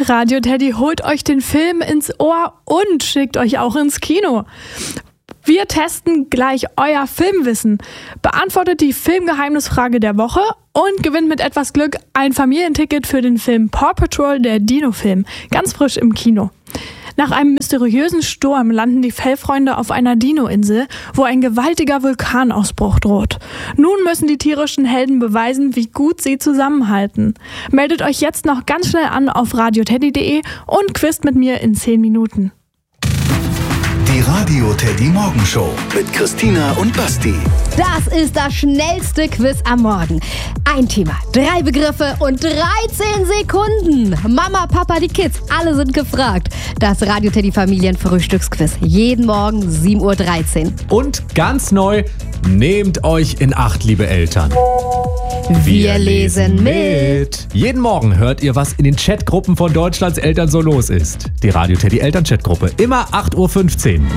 Radio Teddy holt euch den Film ins Ohr und schickt euch auch ins Kino. Wir testen gleich euer Filmwissen, beantwortet die Filmgeheimnisfrage der Woche und gewinnt mit etwas Glück ein Familienticket für den Film Paw Patrol, der Dino-Film, ganz frisch im Kino. Nach einem mysteriösen Sturm landen die Fellfreunde auf einer Dino-Insel, wo ein gewaltiger Vulkanausbruch droht. Nun müssen die tierischen Helden beweisen, wie gut sie zusammenhalten. Meldet euch jetzt noch ganz schnell an auf radioteddy.de und quizt mit mir in 10 Minuten. Die Radio Teddy Morgenshow mit Christina und Basti. Das ist das schnellste Quiz am Morgen. Ein Thema, 3 Begriffe und 13 Sekunden. Mama, Papa, die Kids, alle sind gefragt. Das Radio Teddy Familienfrühstücksquiz. Jeden Morgen 7.13 Uhr. Und ganz neu, nehmt euch in Acht, liebe Eltern. Wir lesen mit. Jeden Morgen hört ihr, was in den Chatgruppen von Deutschlands Eltern so los ist. Die Radio Teddy Eltern-Chatgruppe. Immer 8.15 Uhr.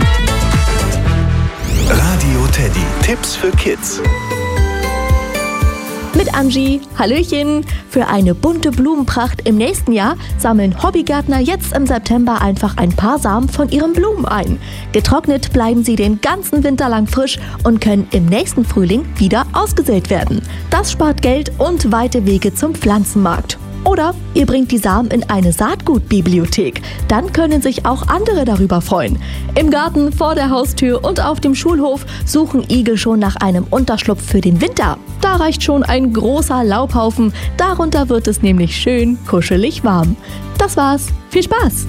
Radio Teddy. Tipps für Kids. Mit Angie. Hallöchen. Für eine bunte Blumenpracht im nächsten Jahr sammeln Hobbygärtner jetzt im September einfach ein paar Samen von ihren Blumen ein. Getrocknet bleiben sie den ganzen Winter lang frisch und können im nächsten Frühling wieder ausgesät werden. Das spart Geld und weite Wege zum Pflanzenmarkt. Oder ihr bringt die Samen in eine Saatgutbibliothek. Dann können sich auch andere darüber freuen. Im Garten, vor der Haustür und auf dem Schulhof suchen Igel schon nach einem Unterschlupf für den Winter. Da reicht schon ein großer Laubhaufen. Darunter wird es nämlich schön kuschelig warm. Das war's. Viel Spaß!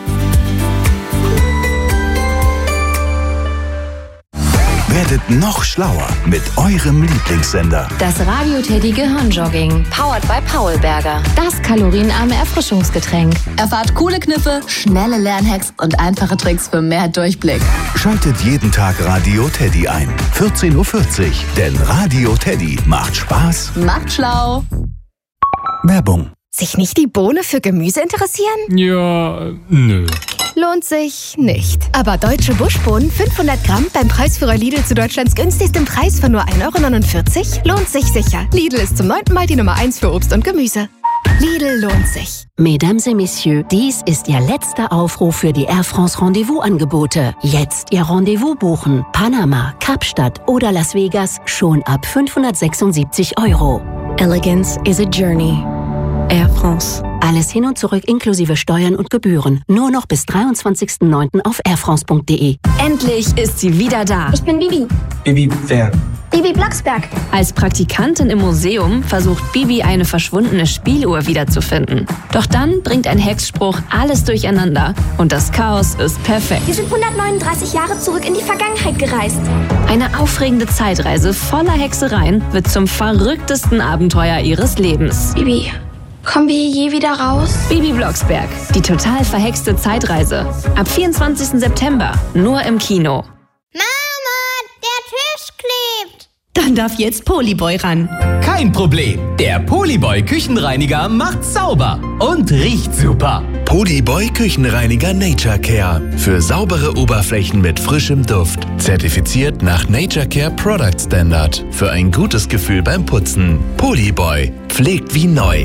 Werdet noch schlauer mit eurem Lieblingssender. Das Radio Teddy Gehirnjogging. Powered by Paulberger. Das kalorienarme Erfrischungsgetränk. Erfahrt coole Kniffe, schnelle Lernhacks und einfache Tricks für mehr Durchblick. Schaltet jeden Tag Radio Teddy ein. 14.40 Uhr. Denn Radio Teddy macht Spaß. Macht schlau. Werbung. Sich nicht die Bohne für Gemüse interessieren? Ja, nö. Lohnt sich nicht. Aber deutsche Buschbohnen 500 Gramm beim Preisführer Lidl zu Deutschlands günstigstem Preis von nur 1,49 € lohnt sich sicher. Lidl ist zum 9. Mal die Nummer 1 für Obst und Gemüse. Lidl lohnt sich. Mesdames et Messieurs, dies ist Ihr letzter Aufruf für die Air France Rendezvous-Angebote. Jetzt Ihr Rendezvous buchen. Panama, Kapstadt oder Las Vegas schon ab 576 €. Elegance is a journey. Air France. Alles hin und zurück inklusive Steuern und Gebühren. Nur noch bis 23.09. auf airfrance.de. Endlich ist sie wieder da. Ich bin Bibi. Bibi wer? Bibi Blocksberg. Als Praktikantin im Museum versucht Bibi eine verschwundene Spieluhr wiederzufinden. Doch dann bringt ein Hexspruch alles durcheinander und das Chaos ist perfekt. Wir sind 139 Jahre zurück in die Vergangenheit gereist. Eine aufregende Zeitreise voller Hexereien wird zum verrücktesten Abenteuer ihres Lebens. Bibi, kommen wir hier je wieder raus? Bibi Blocksberg, die total verhexte Zeitreise. Ab 24. September, nur im Kino. Mama, der Tisch klebt. Dann darf jetzt Polyboy ran. Kein Problem. Der Polyboy Küchenreiniger macht sauber und riecht super. Polyboy Küchenreiniger Nature Care. Für saubere Oberflächen mit frischem Duft. Zertifiziert nach Nature Care Product Standard. Für ein gutes Gefühl beim Putzen. Polyboy. Pflegt wie neu.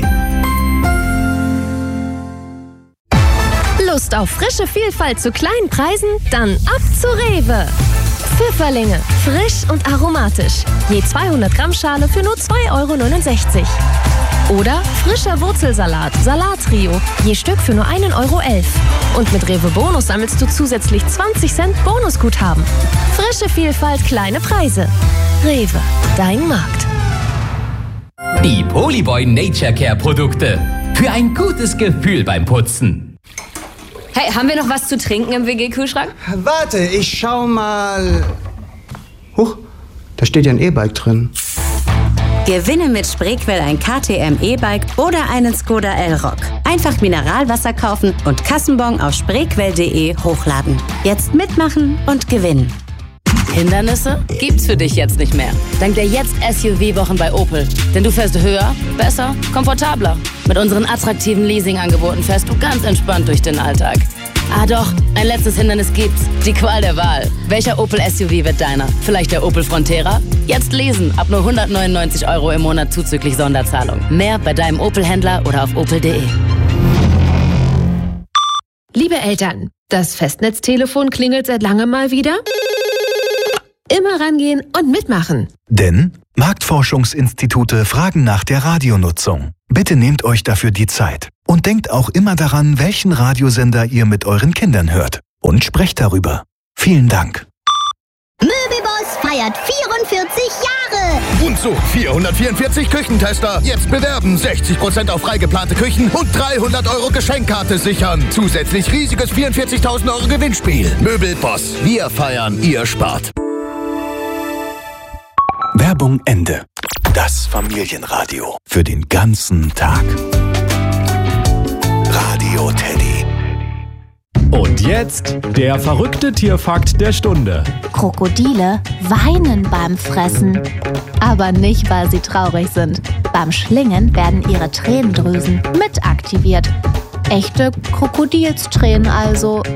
Lust auf frische Vielfalt zu kleinen Preisen? Dann ab zu Rewe. Pfifferlinge, frisch und aromatisch. Je 200 Gramm Schale für nur 2,69 €. Oder frischer Wurzelsalat, Salattrio, je Stück für nur 1,11 €. Und mit Rewe Bonus sammelst du zusätzlich 20 Cent Bonusguthaben. Frische Vielfalt, kleine Preise. Rewe, dein Markt. Die Polyboy Nature Care Produkte. Für ein gutes Gefühl beim Putzen. Hey, haben wir noch was zu trinken im WG-Kühlschrank? Warte, ich schau mal. Huch, da steht ja ein E-Bike drin. Gewinne mit Spreequell ein KTM E-Bike oder einen Skoda Elrock. Einfach Mineralwasser kaufen und Kassenbon auf spreequell.de hochladen. Jetzt mitmachen und gewinnen. Hindernisse gibt's für dich jetzt nicht mehr. Dank der Jetzt-SUV-Wochen bei Opel. Denn du fährst höher, besser, komfortabler. Mit unseren attraktiven Leasing-Angeboten fährst du ganz entspannt durch den Alltag. Ah doch, ein letztes Hindernis gibt's. Die Qual der Wahl. Welcher Opel-SUV wird deiner? Vielleicht der Opel Frontera? Jetzt leasen. Ab nur 199 € im Monat zuzüglich Sonderzahlung. Mehr bei deinem Opel-Händler oder auf opel.de. Liebe Eltern, das Festnetztelefon klingelt seit langem mal wieder. Immer rangehen und mitmachen. Denn Marktforschungsinstitute fragen nach der Radionutzung. Bitte nehmt euch dafür die Zeit. Und denkt auch immer daran, welchen Radiosender ihr mit euren Kindern hört. Und sprecht darüber. Vielen Dank. Möbelboss feiert 44 Jahre. Und so 444 Küchentester. Jetzt bewerben, 60% auf freigeplante Küchen und 300 € Geschenkkarte sichern. Zusätzlich riesiges 44.000 € Gewinnspiel. Möbelboss, wir feiern, ihr spart. Werbung Ende. Das Familienradio für den ganzen Tag. Radio Teddy. Und jetzt der verrückte Tierfakt der Stunde. Krokodile weinen beim Fressen. Aber nicht, weil sie traurig sind. Beim Schlingen werden ihre Tränendrüsen mit aktiviert. Echte Krokodilstränen also.